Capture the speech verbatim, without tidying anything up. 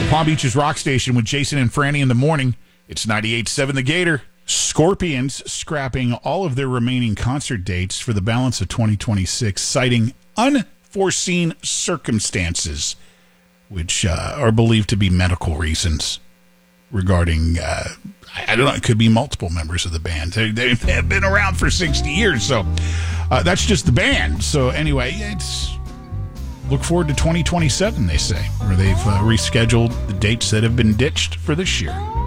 Palm Beach's Rock Station with Jason and Franny in the morning. It's ninety-eight point seven The Gator. Scorpions scrapping all of their remaining concert dates for the balance of twenty twenty-six, citing unforeseen circumstances, which uh, are believed to be medical reasons regarding, uh, I don't know, it could be multiple members of the band. They, they have been around for sixty years, so uh, that's just the band. So anyway, it's look forward to twenty twenty-seven, they say, where they've uh, rescheduled the dates that have been ditched for this year.